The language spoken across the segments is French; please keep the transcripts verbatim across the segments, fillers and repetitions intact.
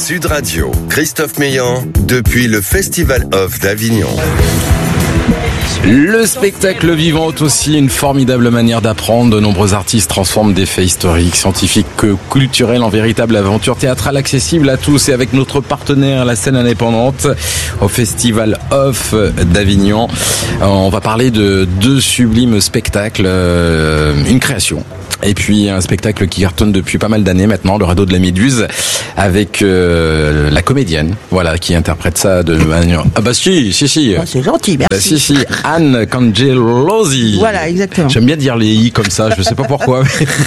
Sud Radio, Christophe Meillan, depuis le Festival Off d'Avignon. Le spectacle vivant est aussi une formidable manière d'apprendre. De nombreux artistes transforment des faits historiques, scientifiques, culturels en véritable aventure théâtrale accessible à tous. Et avec notre partenaire, la scène indépendante, au Festival Off d'Avignon, on va parler de deux sublimes spectacles, une création. Et puis un spectacle qui cartonne depuis pas mal d'années maintenant, le Radeau de la Méduse, avec euh, la comédienne, voilà, qui interprète ça de manière... Ah bah si, si, si. Oh, c'est gentil, merci. Bah si, si, Anne Cangelosi. Voilà, exactement. J'aime bien dire les i comme ça, je sais pas pourquoi.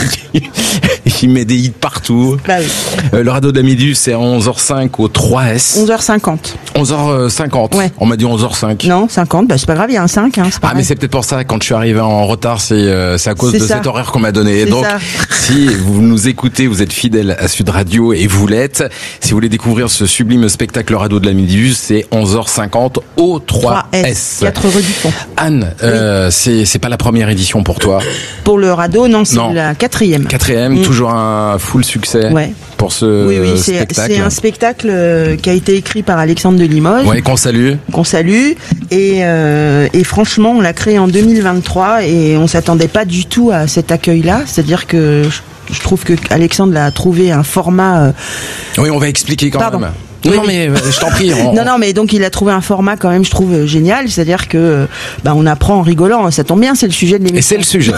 Il met des i partout. Bah oui. Euh, le Radeau de la Méduse, c'est à onze heures cinq au trois S. onze heures cinquante. onze heures cinquante. Ouais. On m'a dit onze heures cinq. Non, cinquante, bah c'est pas grave, il y a un cinq. Hein, ah mais c'est peut-être pour ça, quand je suis arrivé en retard, c'est, euh, c'est à cause c'est de ça. cet horaire qu'on m'a donné. C'est Donc, ça. si vous nous écoutez, vous êtes fidèle à Sud Radio et vous l'êtes, si vous voulez découvrir ce sublime spectacle Radeau de la Méduse, c'est onze heures cinquante au trois S. quatre rue du Pont. Anne, euh, c'est, c'est pas la première édition pour toi? Pour le Radeau, non, c'est Non. la quatrième. Quatrième, Mm. toujours un full succès Ouais. pour ce Oui, oui, c'est, spectacle. c'est un spectacle euh, qui a été écrit par Alexandre de Limoges, Ouais, qu'on salue. qu'on salue, et, euh, et franchement, on l'a créé en deux mille vingt-trois et on s'attendait pas du tout à cet accueil-là, c'est-à-dire que je, je trouve que Alexandre a trouvé un format... euh, Oui, on va expliquer quand Pardon. même. Oui, non, oui. mais euh, je t'en prie. on- Non, non, mais donc il a trouvé un format quand même, je trouve, euh, génial, c'est-à-dire que euh, bah, on apprend en rigolant, ça tombe bien, c'est le sujet de Et l'émission. c'est le sujet.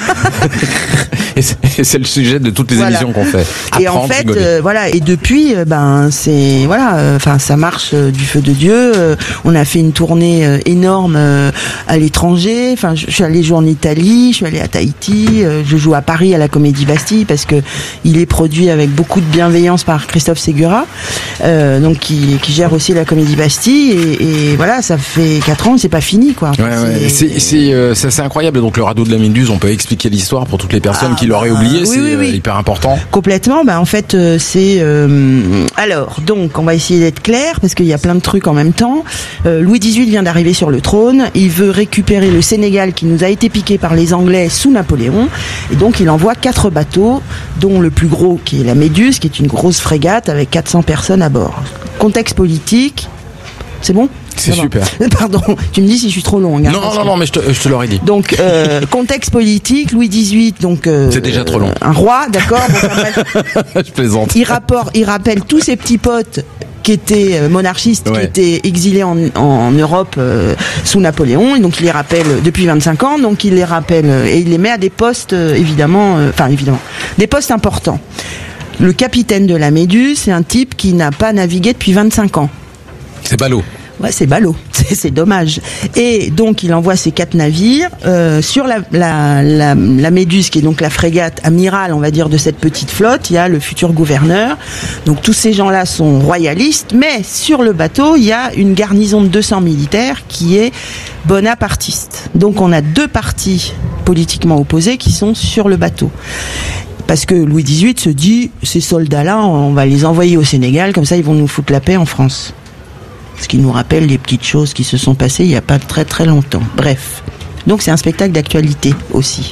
et, c'est, et c'est le sujet de toutes les Voilà. émissions qu'on fait. Et en Apprendre, fait, rigoler. euh, voilà. Et depuis, euh, ben c'est voilà. Enfin, euh, ça marche euh, du feu de Dieu. Euh, on a fait une tournée euh, énorme euh, à l'étranger. Enfin, je, je suis allée jouer en Italie, je suis allée à Tahiti. Euh, je joue à Paris à la Comédie Bastille parce que il est produit avec beaucoup de bienveillance par Christophe Segura, euh, donc qui, qui gère aussi la Comédie Bastille. Et, et voilà, ça fait quatre ans, c'est pas fini, quoi. Ouais, ouais. C'est, c'est, euh, c'est, c'est incroyable. Donc le Radeau de la Méduse, on peut expliquer l'histoire pour toutes les personnes Ah, qui l'auraient bah, oublié. oui, c'est oui, oui. euh, hyper important. Complètement. Bah en fait euh, c'est euh, alors donc on va essayer d'être clair parce qu'il y a plein de trucs en même temps. Euh, Louis dix-huit vient d'arriver sur le trône. Il veut récupérer le Sénégal qui nous a été piqué par les Anglais sous Napoléon et donc il envoie quatre bateaux, dont le plus gros qui est la Méduse, qui est une grosse frégate avec quatre cents personnes à bord. Contexte politique. C'est bon ? C'est Ça va. super. Pardon. Tu me dis si je suis trop longue. Hein, Non, parce non, que- non, mais je te, je te l'aurais dit. Donc euh, contexte politique, Louis dix-huit, donc euh, C'est déjà trop long. Un roi, d'accord. Bon, enfin, bref. je plaisante. il, rapport, il rappelle tous ses petits potes qui étaient euh, monarchistes, Ouais. qui étaient exilés en, en Europe euh, sous Napoléon, et donc il les rappelle depuis vingt-cinq ans, donc il les rappelle euh, et il les met à des postes euh, évidemment, euh, enfin évidemment, des postes importants. Le capitaine de la Méduse, c'est un type qui n'a pas navigué depuis vingt-cinq ans. C'est ballot. Ouais, c'est ballot, c'est, c'est dommage. Et donc il envoie ses quatre navires euh, sur la, la, la, la Méduse, qui est donc la frégate amirale, on va dire, de cette petite flotte. Il y a le futur gouverneur. Donc tous ces gens-là sont royalistes, mais sur le bateau, il y a une garnison de deux cents militaires qui est bonapartiste. Donc on a deux partis politiquement opposés qui sont sur le bateau. Parce que Louis dix-huit se dit, ces soldats-là, on va les envoyer au Sénégal, comme ça ils vont nous foutre la paix en France. Ce qui nous rappelle les petites choses qui se sont passées il n'y a pas très très longtemps. Bref. Donc c'est un spectacle d'actualité aussi.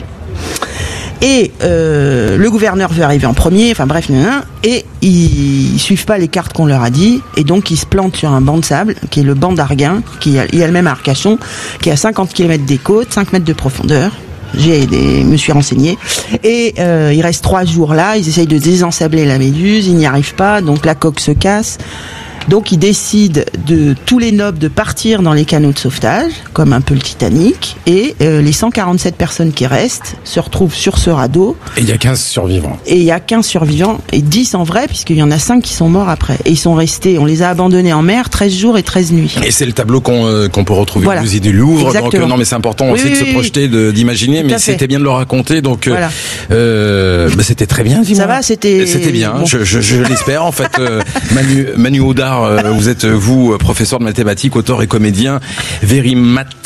Et euh, le gouverneur veut arriver en premier, enfin bref, nan, nan, et ils, ils suivent pas les cartes qu'on leur a dit, et donc ils se plantent sur un banc de sable, qui est le banc d'Arguin, qui a, il y a le même à Arcachon, qui est à cinquante kilomètres des côtes, cinq mètres de profondeur. J'ai des, me suis renseigné. Et euh, il reste trois jours là, ils essayent de désensabler la Méduse, ils n'y arrivent pas, donc la coque se casse. Donc ils décident de tous les nobles de partir dans les canots de sauvetage, comme un peu le Titanic, et euh, les cent quarante-sept personnes qui restent se retrouvent sur ce radeau. Et il y a quinze survivants. Et il y a quinze survivants, et dix en vrai, puisqu'il y en a cinq qui sont morts après. Et ils sont restés, on les a abandonnés en mer treize jours et treize nuits. Et c'est le tableau qu'on, euh, qu'on peut retrouver Voilà. au musée du Louvre. Exactement. Donc euh, non, mais c'est important Oui, aussi oui, de se oui, projeter, de, d'imaginer, Tout mais à fait. c'était bien de le raconter. Donc euh, Voilà. euh, bah, c'était très bien. Dis-moi. Ça va, c'était- C'était bien. bon. Je, je, je l'espère. En fait, euh, Manu, Manu Audard, euh, vous êtes vous professeur de mathématiques, auteur et comédien, Vérimatrice.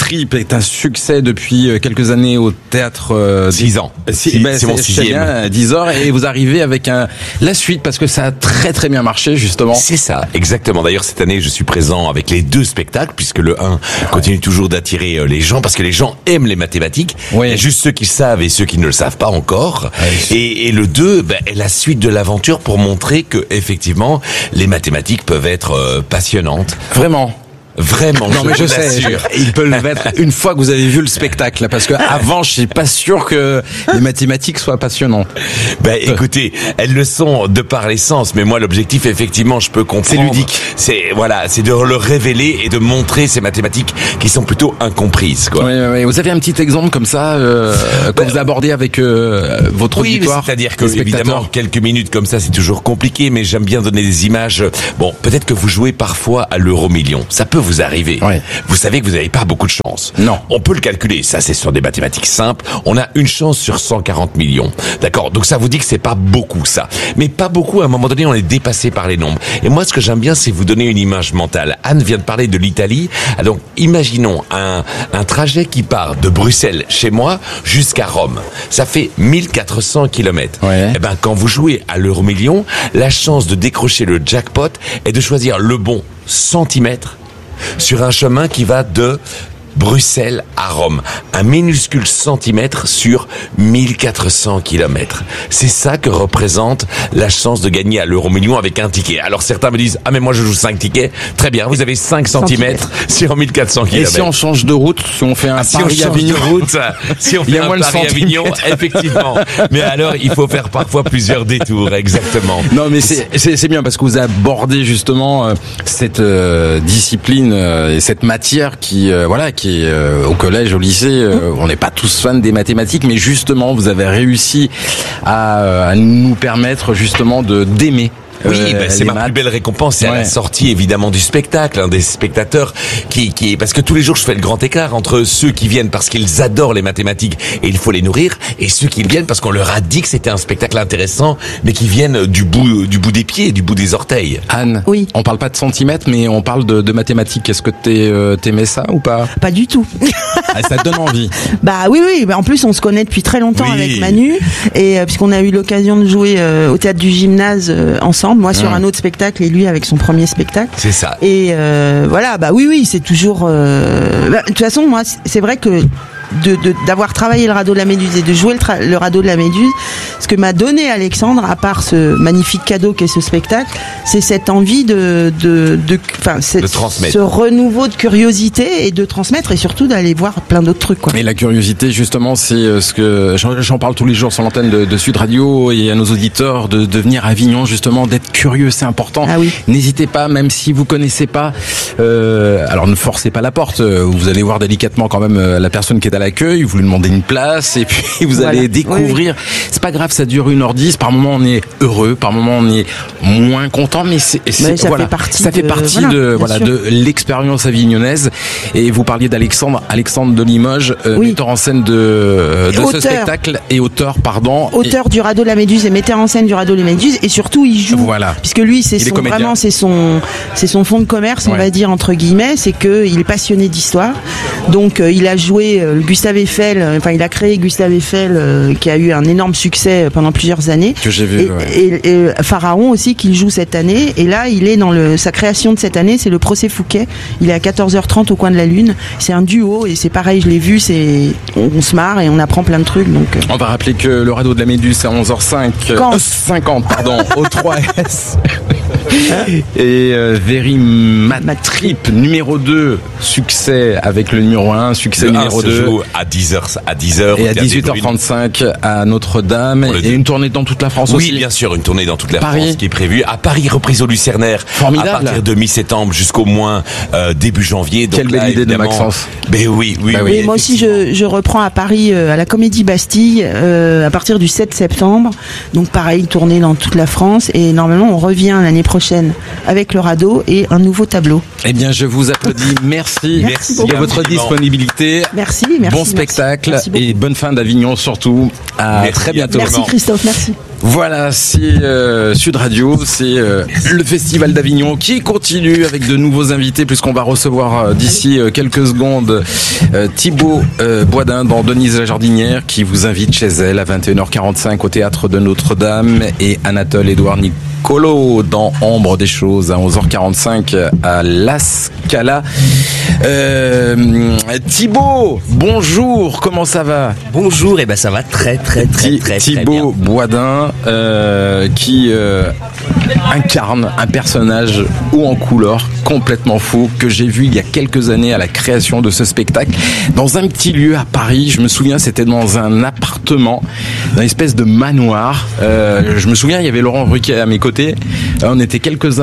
Trip est un succès depuis quelques années au théâtre. Euh, six ans. Si, c'est, ben, c'est mon c'est sixième. Bien, dix heures, et vous arrivez avec un, la suite parce que ça a très très bien marché justement. C'est ça, exactement. D'ailleurs, cette année, je suis présent avec les deux spectacles, puisque le un continue toujours d'attirer les gens, parce que les gens aiment les mathématiques. Oui. Il y a juste ceux qui le savent et ceux qui ne le savent pas encore. Oui. Et, et le deux ben, est la suite de l'aventure pour montrer que, effectivement, les mathématiques peuvent être euh, passionnantes. Vraiment. Vraiment, Non mais je vous sais, l'assure. ils peuvent l'être une fois que vous avez vu le spectacle, parce que avant je suis pas sûr que les mathématiques soient passionnantes. Ben écoutez, elles le sont de par l'essence, mais moi l'objectif effectivement, je peux comprendre. C'est ludique. C'est voilà, c'est de le révéler et de montrer ces mathématiques qui sont plutôt incomprises, quoi. Oui, oui, oui. Vous avez un petit exemple comme ça euh, que vous abordez avec euh, votre Oui, auditoire, c'est-à-dire que les spectateurs. évidemment quelques minutes comme ça c'est toujours compliqué, mais j'aime bien donner des images. Bon, peut-être que vous jouez parfois à l'euro million, ça peut vous arriver. Ouais. Vous savez que vous n'avez pas beaucoup de chance. Non. On peut le calculer, ça c'est sur des mathématiques simples. On a une chance sur cent quarante millions. D'accord. Donc ça vous dit que c'est pas beaucoup ça, mais pas beaucoup. À un moment donné, on est dépassé par les nombres. Et moi, ce que j'aime bien, c'est vous donner une image mentale. Anne vient de parler de l'Italie. Donc imaginons un un trajet qui part de Bruxelles chez moi jusqu'à Rome. Ça fait mille quatre cents kilomètres. Ouais. Eh ben quand vous jouez à l'euro million, la chance de décrocher le jackpot est de choisir le bon centimètre sur un chemin qui va de Bruxelles à Rome. Un minuscule centimètre sur mille quatre cents kilomètres. C'est ça que représente la chance de gagner à l'euro million avec un ticket. Alors certains me disent, ah mais moi je joue cinq tickets. Très bien, vous avez cinq centimètres sur mille quatre cents Et kilomètres. si on change de route, si on fait un Ah, si on change Paris-Avignon, de route, si on il y fait a un moins de Paris-Avignon, effectivement. Mais alors, il faut faire parfois plusieurs détours, exactement. Non mais c'est c'est c'est bien parce que vous abordez justement euh, cette euh, discipline euh, et cette matière qui euh, voilà qui est euh, au collège, au lycée, euh, on n'est pas tous fans des mathématiques, mais justement vous avez réussi à, euh, à nous permettre justement de d'aimer. Oui, Euh, ben, c'est les ma maths. plus belle récompense, c'est à la Ouais. sortie évidemment du spectacle, hein, des spectateurs qui, qui, parce que tous les jours je fais le grand écart entre ceux qui viennent parce qu'ils adorent les mathématiques et il faut les nourrir, et ceux qui viennent parce qu'on leur a dit que c'était un spectacle intéressant, mais qui viennent du bout, du bout des pieds, du bout des orteils. Anne, Oui. on parle pas de centimètres, mais on parle de, de mathématiques. Est-ce que t'es, euh, t'aimais ça ou pas? Pas du tout. Ah, ça te donne envie. Bah oui, oui. Bah, en plus, on se connaît depuis très longtemps Oui. avec Manu, et euh, puisqu'on a eu l'occasion de jouer euh, au théâtre du gymnase euh, ensemble, moi sur Mmh. un autre spectacle et lui avec son premier spectacle. C'est ça. Et euh, voilà, bah oui, oui, c'est toujours. euh, bah, de toute façon, moi, c'est vrai que de, de d'avoir travaillé le radeau de la Méduse et de jouer le, tra- le radeau de la Méduse, ce que m'a donné Alexandre, à part ce magnifique cadeau qu'est ce spectacle, c'est cette envie de de de enfin De transmettre. ce renouveau de curiosité et de transmettre, et surtout d'aller voir plein d'autres trucs, quoi. Mais la curiosité, justement, c'est euh, ce que j'en, j'en parle tous les jours sur l'antenne de, de Sud Radio et à nos auditeurs de, de venir à Avignon, justement, d'être curieux, c'est important. Ah oui. N'hésitez pas, même si vous connaissez pas. Euh, alors ne forcez pas la porte. euh, Vous allez voir délicatement quand même euh, la personne qui est à l'accueil. Vous lui demandez une place et puis vous Voilà. allez Oui, découvrir. C'est pas grave, ça dure une heure dix. Par moment on est heureux, par moment on est moins content, mais c'est, c'est Mais ça voilà, fait partie ça fait de- partie voilà, de bien voilà sûr. de l'expérience avignonnaise. Et vous parliez d'Alexandre, Alexandre de Limoges, euh, Oui. metteur en scène de, de ce Auteur. spectacle et auteur, pardon. Auteur du radeau de la Méduse et metteur en scène du radeau de la Méduse, et surtout il joue. Voilà. Puisque lui, c'est Il est son, comédien. vraiment, c'est son, c'est son fond de commerce, on Ouais. va dire entre guillemets, c'est que il est passionné d'histoire. Donc euh, il a joué euh, Gustave Eiffel, euh, enfin il a créé Gustave Eiffel, euh, qui a eu un énorme succès euh, pendant plusieurs années. Que j'ai vu, Et, ouais. et- et Pharaon aussi qu'il joue cette année. Et là, il est dans le sa création de cette année, c'est le Procès Fouquet. Il est à quatorze heures trente au coin de la Lune. C'est un duo et c'est pareil, je l'ai vu, c'est on, on se marre et on apprend plein de trucs. Donc euh, On va rappeler que le radeau de la Méduse c'est à onze heures cinq, Quand euh, cinquante pardon, au trois S. Et euh, Very Mad Trip numéro deux, succès avec le numéro un, succès Le un numéro se deux. joue à dix heures, à dix heures. Et au à Théâtre des dix-huit heures Brunes. trente-cinq à Notre-Dame. Pour le Et deux. une tournée dans toute la France Oui, aussi. bien sûr, une tournée dans toute la Paris. France qui est prévue. À Paris, reprise au Lucernaire. Formidable. À partir de mi-septembre jusqu'au moins euh, début janvier. Donc Quelle là, belle idée de évidemment- Maxence. Ben oui, oui, Bah oui. Et moi aussi, je, je reprends à Paris, euh, à la Comédie Bastille, euh, à partir du sept septembre. Donc pareil, tournée dans toute la France. Et normalement, on revient l'année prochaine avec le radeau et un nouveau tableau. Eh bien, je vous applaudis. Merci, Merci de votre disponibilité. Merci, merci. Bon spectacle merci, merci et bonne fin d'Avignon surtout. À Merci. très bientôt. Merci Christophe, merci. Voilà, c'est euh, Sud Radio, c'est euh, le Festival d'Avignon qui continue avec de nouveaux invités puisqu'on va recevoir euh, d'ici euh, quelques secondes euh, Thibaut euh, Boisdin dans Denise la Jardinière qui vous invite chez elle à vingt et une heures quarante-cinq au Théâtre de Notre-Dame et Anatole Édouard Nicolo dans Ombre des choses à onze heures quarante-cinq à La Scala. Euh, Thibaut, bonjour, comment ça va? Bonjour, et ben ça va très très très très, très Thibaut bien. Boisdin euh, qui euh, incarne un personnage haut en couleur complètement fou que j'ai vu il y a quelques années à la création de ce spectacle dans un petit lieu à Paris. Je me souviens, c'était dans un appartement, dans une espèce de manoir. Euh, je me souviens, il y avait Laurent Ruquier à mes côtés. On était quelques-uns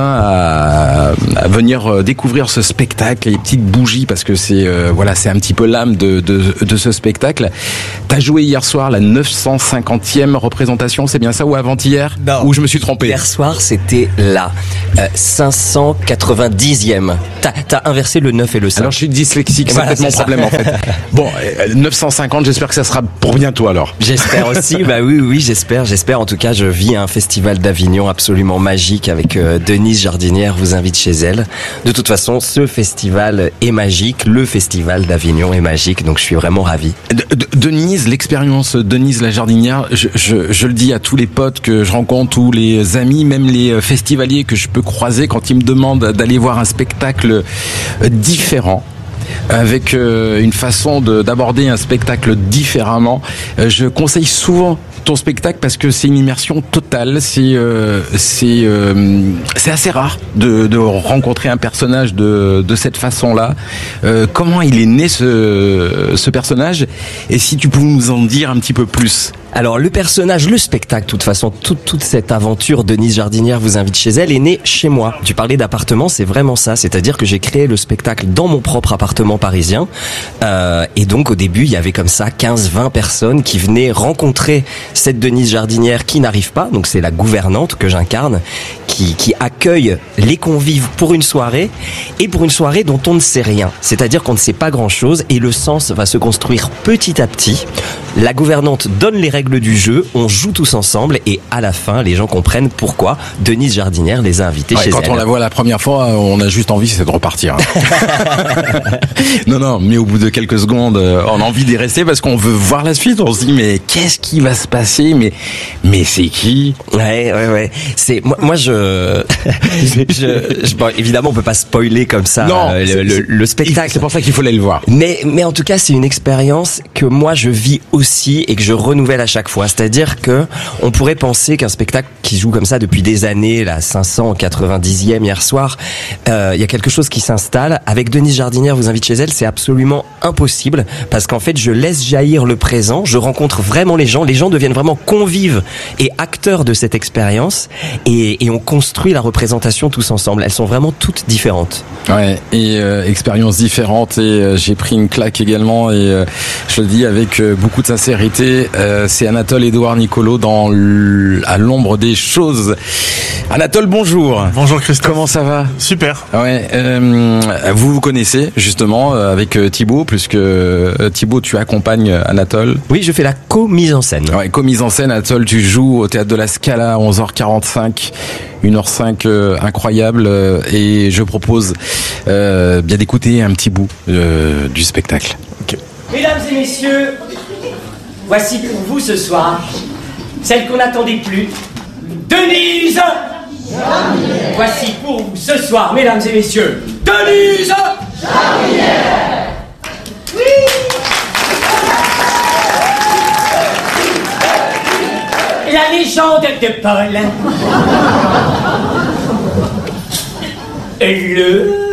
à, à venir découvrir ce spectacle, les petites bougies, parce que c'est euh, voilà, c'est un petit peu l'âme de, de, de ce spectacle. T'as joué hier soir la neuf cent cinquantième représentation, c'est bien ça, ou avant-hier? Non. Ou je me suis trompé? Hier soir, c'était là, euh, cinq cent quatre-vingt-dixième. T'as, t'as inversé le neuf et le cinq. Alors je suis dyslexique, c'est Voilà, peut-être mon c'est ça. problème en fait. Bon, euh, neuf cent cinquante, j'espère que ça sera pour bientôt alors. J'espère aussi, bah oui, oui, j'espère, j'espère. En tout cas, je vis un festival d'Avignon absolument magique avec euh, Denise Jardinière vous invite chez elle. De toute façon, ce festival est magique, le festival d'Avignon est magique, donc je suis vraiment ravi. De- de- Denise, l'expérience Denise la Jardinière, je, je, je le dis à tous les potes que je rencontre, tous les amis, même les festivaliers que je peux croiser quand ils me demandent d'aller voir un spectacle euh, différent, avec euh, une façon de, d'aborder un spectacle différemment. Euh, je conseille souvent ton spectacle parce que c'est une immersion totale. C'est euh, c'est euh, c'est assez rare de, de rencontrer un personnage de de cette façon-là. Euh, comment il est né ce ce personnage? Et si tu pouvais nous en dire un petit peu plus. Alors le personnage, le spectacle, de toute façon, toute, toute cette aventure, Denise Jardinière vous invite chez elle, est née chez moi. Tu parlais d'appartement, c'est vraiment ça. C'est-à-dire que j'ai créé le spectacle dans mon propre appartement parisien. Euh, et donc au début, il y avait comme ça quinze vingt personnes qui venaient rencontrer cette Denise Jardinière qui n'arrive pas. Donc c'est la gouvernante que j'incarne, qui, qui accueille les convives pour une soirée, et pour une soirée dont on ne sait rien. C'est-à-dire qu'on ne sait pas grand-chose, et le sens va se construire petit à petit. La gouvernante donne les règles du jeu, on joue tous ensemble, et à la fin, les gens comprennent pourquoi Denise Jardinière les a invités Ouais, chez quand elle. on la voit la première fois, on a juste envie, c'est de repartir. non, non, mais au bout de quelques secondes, on a envie d'y rester parce qu'on veut voir la suite. On se dit, mais qu'est-ce qui va se passer? Mais, mais c'est qui? Ouais, ouais, ouais. C'est moi, moi je, je, je- bon, évidemment, on peut pas spoiler comme ça Non, euh, c'est- le, le, le spectacle. C'est pour ça qu'il faut aller le voir. Mais, mais en tout cas, c'est une expérience que moi je vis aussi et que je renouvelle à chaque fois. C'est-à-dire que on pourrait penser qu'un spectacle qui joue comme ça depuis des années, la cinq cent quatre-vingt-dixième hier soir, euh, il y a quelque chose qui s'installe. Avec Denise Jardinière vous invite chez elle, c'est absolument impossible parce qu'en fait, je laisse jaillir le présent, je rencontre vraiment les gens, les gens deviennent vraiment convives et acteurs de cette expérience, et, et on construit la représentation tous ensemble. Elles sont vraiment toutes différentes. Ouais, et euh, expérience différente, et euh, j'ai pris une claque également, et euh, je le dis avec euh, beaucoup de sincérité, euh, c'est Anatole Édouard Nicolo dans l- À l'ombre des choses. Anatole, bonjour. Bonjour Christophe. Comment ça va? Super. Ouais, euh, vous vous connaissez justement euh, avec euh, Thibaut, puisque euh, Thibaut, tu accompagnes Anatole. Oui, je fais la co-mise en scène. Ouais, commise en scène, Anatole, tu joues au Théâtre de la Scala à onze heures quarante-cinq, une heure cinq euh, incroyable, euh, et je propose euh, bien d'écouter un petit bout euh, du spectacle. Mesdames et messieurs, voici pour vous ce soir, celle qu'on n'attendait plus, Denise Jardinière. Voici pour vous ce soir, mesdames et messieurs, Denise Jardinière. Oui. La légende de Paul. Le